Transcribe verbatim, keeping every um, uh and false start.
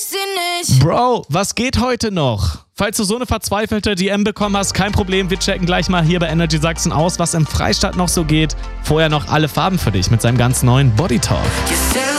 sie nicht. Bro, was geht heute noch? Falls du so eine verzweifelte D M bekommen hast, kein Problem, wir checken gleich mal hier bei Energy Sachsen aus, was im Freistaat noch so geht. Vorher noch alle Farben für dich mit seinem ganz neuen Body Talk. You said